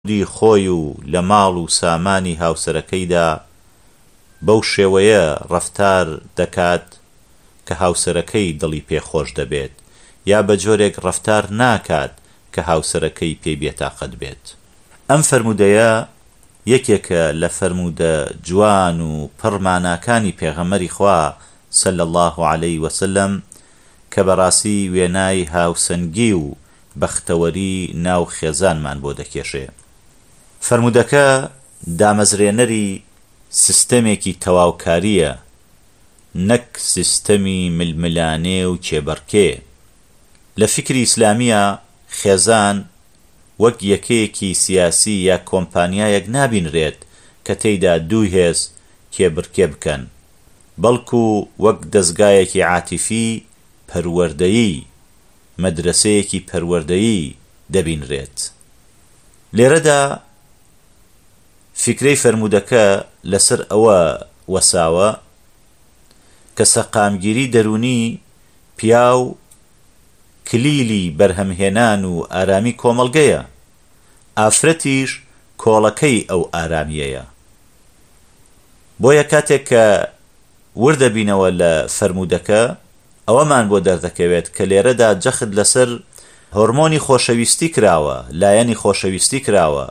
دی خۆی و لە ماڵ و سامانی هاوسەرەکەیدا بەو شێوەیە ڕەفتار دەکات کە هاوسەرەکەی دڵی پێخۆش دەبێت یا بە جۆرێک ڕەفتار ناکات کە هاوسەرەکەی پێی بێتاقەت بێت. ئەم فەرموودەیە یەکێکە لە فەرموودە جوان و پڕماناکانی پێغەمبەری خوا صلی الله علیه وسلم کە بەڕاستی وێنای هاوسەنگی و بەختەوەری ناو خێزانمان بۆ دەکێشێ. فەرموودەکە دامەزرێنەری سیستەمێکی تەواوکاریە، نەک سیستەمی ململانێ و کێبەڕکێ. لە فکری ئیسلامیە خێزان وەک یەکەیەکی سیاسی یا کۆمپانیایەک نابینرێت کە تێیدا دوو هێز کێبڕکێ بکەن، بەڵکو وەک دەستگایەکی عاتیفی پەروەردەیی، مەدرسەیەکی پەروەردەیی دەبینرێت. لێرەدا فکرەی فەرموودەکە لەسەر ئەوە وەساوە کە سەقامگیری دەرونی پیاو کلیلی بەرهەمهێنان و ئارامی کۆمەڵگەیە، ئافرەتیش کۆڵەکەی ئەو ئارامیەیە. بۆیە کاتێک کە وردەبینەوە لە فەرموودەکە ئەوەمان بۆ دەردەکەوێت کە لێرەدا جەخت لەسەر هۆرمۆنی خۆشەویستی کراوە، لایەنی خۆشەویستی کراوە،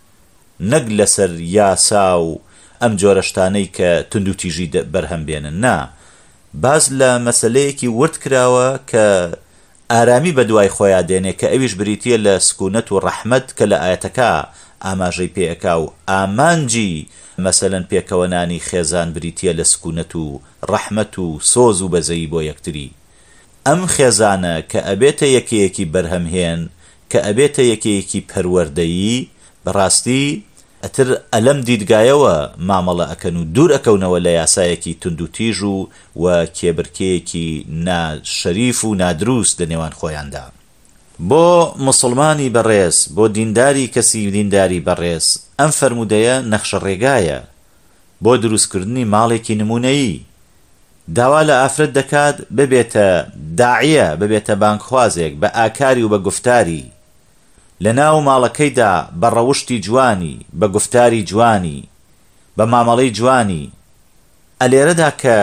نەک لەسەر یاسا و ئەم جۆرەشتانەی کە تند و تیژی بەرهەم بێنن. نا، باز لە مەسەلەیەکی ورد کراوە کە ئارامی بە دوای خۆیان دێنێ کە ئەویش بریتیە لە سکونەت و ڕەحمەت کە لە ئاەتەکە ئاماژەی پێەکا و ئامانجی مەسەلەن پێکەوەنانی خێزان بریتیە لە سکونەت و ڕەحمەت و سۆز و بەزەیی بۆ یەکتری. ئەم خێزانە کە ئەبێتە یەکەیەکی بەرهەمهێن، کە ئەبێتە یەکەیەکی پەروەردەیی، بەڕاستی ئەتر ئەلەم دیدگایەوە مامەڵە ئەکەن و دوور ئەکەونەوە لە یاسایەکی تند و تیژ و کێبرکەیەکی ناشەریف و نادروست لە نێوان خۆیاندا. بۆ مسلمانی بەڕێز، بۆ دینداری کەسی دینداری بەڕێز، ئەم فەرموودەیە نەخشە ڕێگایە بۆ دروستکردنی ماڵێکی نمونەیی. داوا لە ئافرەت دەکات ببێتە داعیە، ببێتە بانگخوازێک بە ئاکاری و بە گفتاری لە ناو ماڵەکەیدا، بە ڕەوشتی جوانی، بە گفتاری جوانی، بە مامەڵەی جوانی. ئەلێرەدا کە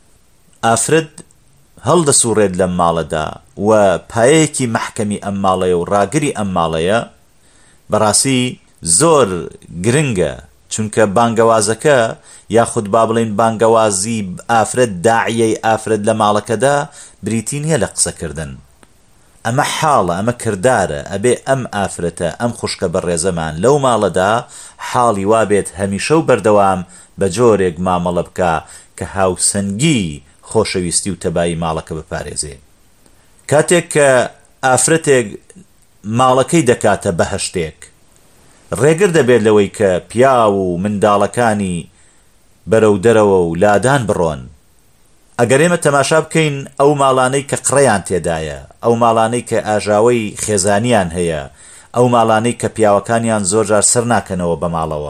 ئافرەت هەڵدەسوڕێت لەم ماڵەدا و پایەیەکی مەحکەمی ئەم ماڵەیە و ڕاگری ئەم ماڵەیە، بەڕاستی زۆر گرنگە، چونکە بانگەوازەکە یاخود با بڵێن بانگەوازی ئافرەت، داعیەی ئافرەت لە ماڵەکەدا بریتی نییە لە قسەکردن. ئەمە حاڵە، ئەمە کردارە. ئەبێ ئەم ئافرەتە، ئەم خوشکە بەڕێزەمان لەو ماڵەدا حاڵی وابێت هەمیشە و بەردەوام بە جۆرێک مامەڵە بکە کە هاوسەنگی خۆشەویستی و تەبایی ماڵەکە بپارێزێ. کاتێک کە ئافرەتێک ماڵەکەی دەکاتە بەهەشتێک، ڕێگر دەبێت لەوەی کە پیا و منداڵەکانی بەرەو دەرەوە و لادان بڕۆن. ئەگەر ئێمە تەماشا بکەین ئەو ماڵانەی کە قڕەیان تێدایە، ئەو ماڵانەی کە ئاژاوەی خێزانیان هەیە، ئەو ماڵانەی کە پیاوەکانیان زۆر جار سەر ناکەنەوە بە ماڵەوە،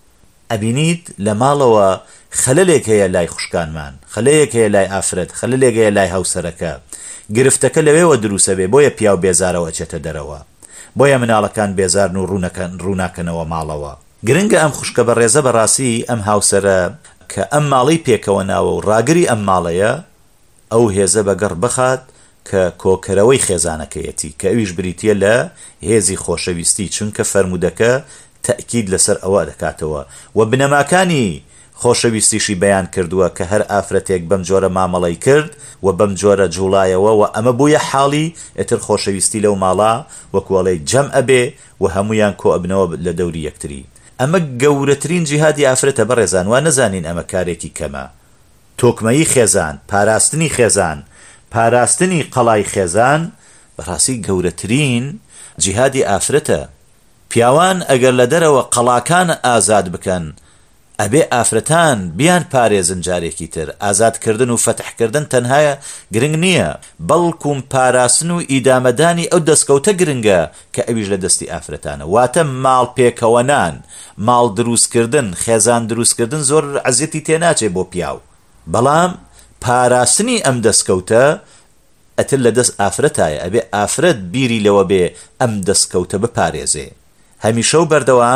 ئەبینیت لە ماڵەوە خەلەلێک هەیە لای خوشکانمان، خەلەیەک هەیە لای ئافرەت، خەلەلێک هەیە لای هاوسەرەکە. گرفتەکە لەوێوە دروسە بێ، بۆیە پیاو بێزارەوە ئەچێتە دەرەوە، بۆیە مناڵەکان بێزارن و ڕووناکەنەوە ماڵەوە. گرنگە ئەم خوشکە بەڕێزە بەڕاستی ئەم هاوسەرە کە ئەم ماڵەی پێکەوە ناوە و ڕاگری ئەم ماڵەیە، ئەو هێزە بەگەڕ بخات کە کۆکەرەوەی خێزانەکەیەتی، کە ئەویش بریتیە لە هێزی خۆشەویستی، چونکە فەرموودەکە تەئکید لەسەر ئەوە دەکاتەوە و بنەماکانی خۆشەویستیشی بەیان کردووە کە هەر ئافرەتێک بەم جۆرە مامەڵەی کرد و بەم جۆرە جوڵایەوە و ئەمە بوویە حاڵی ئێتر خۆشەویستی لەو ماڵە وەکوەڵەی جەم ئەبێ و هەمویان کۆ ئەبنەوە لە دەوری یەکتری. ئەمە گەورەترین جیهادی ئافرەتە بەڕێزان، وا نەزانین ئەمە کارێکی کەمە. تۆکمەیی خێزان، پاراستنی خێزان، پاراستنی قەڵای خێزان بەڕاستی گەورەترین جیهادی ئافرەتە. پیاوان ئەگەر لە دەرەوە قەڵاکان ئازاد بکەن، ئەبێ ئافرەتان بیان پارێزن جارێکی تر. ئازادکردن و فەتحکردن تەنها گرنگ نییە، بەڵکوم پاراستن و ئیدامەدانی ئەو دەستکەوتە گرنگە کە ئەویش لە دەستی ئافرەتانە. واتە ماڵ پێکەوەنان، ماڵ دروستکردن، خێزان دروستکردن زۆر عەزیەتی تێناچێ بۆ پیاو، بەڵام پاراستنی ئەم دەستکەوتە ئەتر لە دەست ئافرەتایە. ئەبێ ئافرەت بیری لەوە بێ ئەم دەستکەوتە بپارێزێ. هەمیشە و بەردەوام